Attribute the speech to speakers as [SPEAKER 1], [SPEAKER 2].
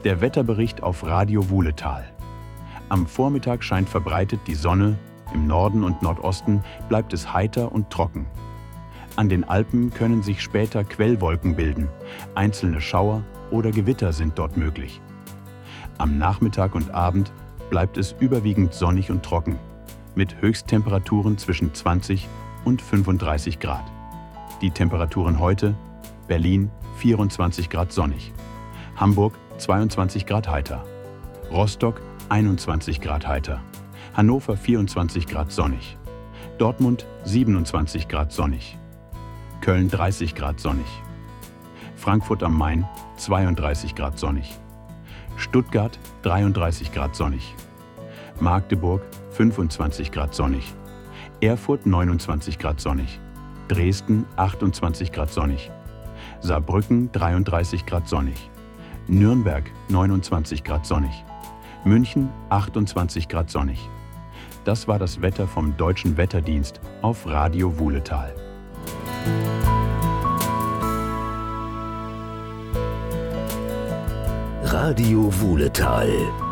[SPEAKER 1] Der Wetterbericht auf Radio Wuhletal. Am Vormittag scheint verbreitet die Sonne, im Norden und Nordosten bleibt es heiter und trocken. An den Alpen können sich später Quellwolken bilden, einzelne Schauer oder Gewitter sind dort möglich. Am Nachmittag und Abend bleibt es überwiegend sonnig und trocken, mit Höchsttemperaturen zwischen 20 und 35 Grad. Die Temperaturen heute: Berlin 24 Grad sonnig, Hamburg 22 Grad heiter, Rostock 21 Grad heiter, Hannover 24 Grad sonnig, Dortmund 27 Grad sonnig, Köln 30 Grad sonnig, Frankfurt am Main 32 Grad sonnig, Stuttgart 33 Grad sonnig, Magdeburg 25 Grad sonnig, Erfurt 29 Grad sonnig, Dresden 28 Grad sonnig, Saarbrücken 33 Grad sonnig, Nürnberg 29 Grad sonnig, München 28 Grad sonnig. Das war das Wetter vom Deutschen Wetterdienst auf Radio Wuhletal.
[SPEAKER 2] Radio Wuhletal.